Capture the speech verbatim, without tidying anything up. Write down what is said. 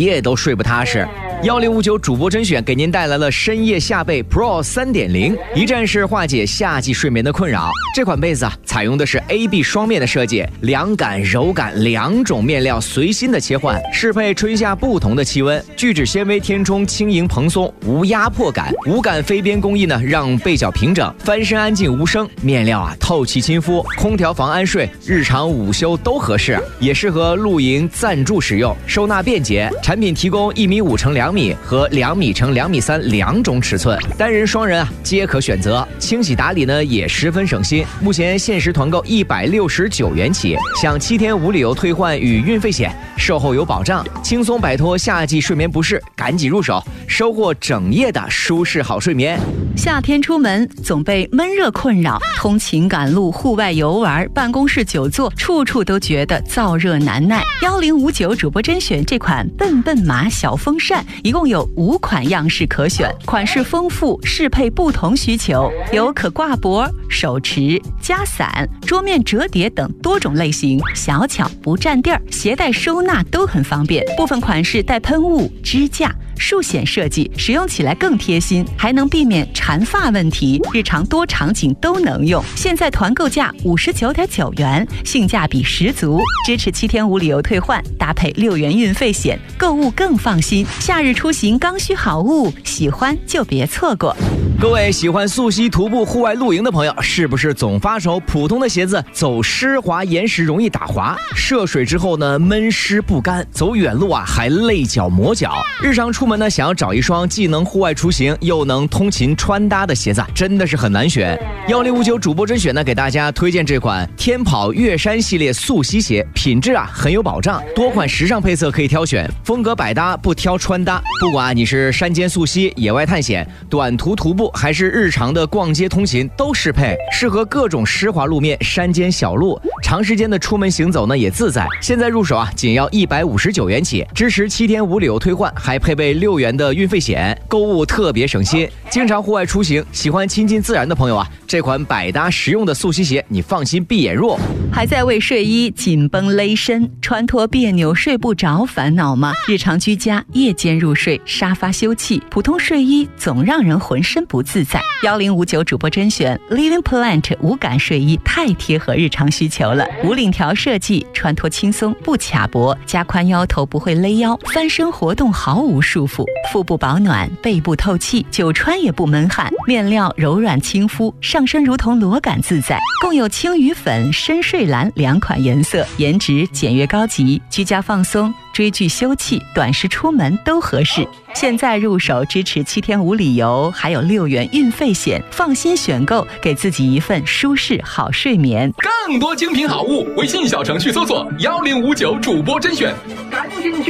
夜都睡不踏实。一零五九主播甄选给您带来了深夜夏被 Pro 三点零， 一站式化解夏季睡眠的困扰。这款被子啊，采用的是 A B 双面的设计，凉感、柔感两种面料随心的切换，适配春夏不同的气温。聚酯纤维填充轻盈蓬松，无压迫感，无感飞边工艺呢，让被角平整，翻身安静无声。面料啊，透气亲肤，空调房安睡，日常午休都合适，也适合露营暂住使用，收纳便捷。产品提供一米五乘两米和两米乘两米三两种尺寸，单人双人啊皆可选择。清洗打理呢也十分省心。目前限时团购一百六十九元起，享七天无理由退换与运费险，售后有保障，轻松摆脱夏季睡眠不适，赶紧入手，收获整夜的舒适好睡眠。 夏天出门总被闷热困扰，通勤赶路、户外游玩、办公室久坐，处处都觉得燥热难耐。一零五九主播甄选这款笨笨马小风扇，一共有五款样式可选，款式丰富，适配不同需求，有可挂脖、手持、夹伞、桌面折叠等多种类型，小巧不占地儿，携带收纳都很方便。部分款式带喷雾、支架、竖显设计，使用起来更贴心，还能避免缠发问题，日常多场景都能用。现在团购价五十九点九元，性价比十足，支持七天无理由退换，搭配六元运费险，购物更放心。夏日出行刚需好物，喜欢就别错过。 各位喜欢溯溪、徒步、户外露营的朋友，是不是总发愁普通的鞋子走湿滑岩石容易打滑，涉水之后呢闷湿不干，走远路啊还累脚磨脚？日常出门呢想要找一双既能户外出行又能通勤穿搭的鞋子，真的是很难选。一零五九主播甄选呢给大家推荐这款天跑月山系列溯溪鞋，品质啊很有保障，多款时尚配色可以挑选，风格百搭不挑穿搭。不管你是山间溯溪、野外探险、短途徒步，还是日常的逛街通勤都适配，适合各种湿滑路面、山间小路，长时间的出门行走呢也自在。现在入手啊仅要一百五十九元起，支持七天无理由退换，还配备六元的运费险，购物特别省心。经常户外出行，喜欢亲近自然的朋友啊，这款百搭实用的溯溪鞋你放心闭眼入。 还在为睡衣紧绷勒身、穿脱别扭、睡不着烦恼吗？日常居家、夜间入睡、沙发休憩，普通睡衣总让人浑身不自在。一零五九主播甄选 Living Plant 无感睡衣太贴合日常需求了，无领条设计，穿脱轻松不卡脖，加宽腰头不会勒腰，翻身活动毫无束缚，腹部保暖，背部透气，久穿也不闷汗，面料柔软亲肤，上身如同裸感自在。共有青鱼粉、深睡蓝两款颜色，颜值简约高级，居家放松、追剧休憩、短时出门都合适。现在入手支持七天无理由，还有六元运费险，放心选购，给自己一份舒适好睡眠。 更多精品好物，微信小程序搜索一零五九主播甄选，赶紧进去。